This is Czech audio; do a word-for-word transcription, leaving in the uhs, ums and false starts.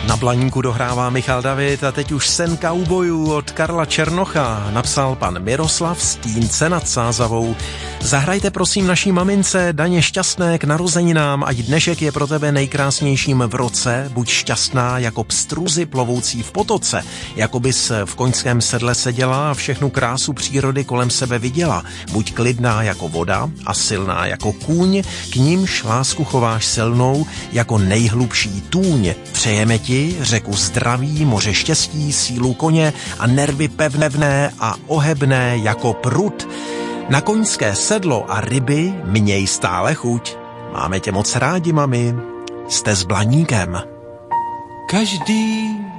Na Blaníku dohrává Michal David a teď už Sen kaubojů od Karla Černocha napsal pan Miroslav z Týnce nad Sázavou. Zahrajte prosím naší mamince Daně šťastné k narozeninám, ať dnešek je pro tebe nejkrásnějším v roce, buď šťastná jako pstruzy plovoucí v potoce, jako bys v koňském sedle seděla a všechnu krásu přírody kolem sebe viděla, buď klidná jako voda a silná jako kůň, k nímž lásku chováš silnou jako nejhlubší tůň. Přejeme ti řeku zdraví, moře štěstí, sílu koně a nervy pevné a ohebné jako prut. Na koňské sedlo a ryby měj stále chuť. Máme tě moc rádi, mami. Jste s Blaníkem. Každý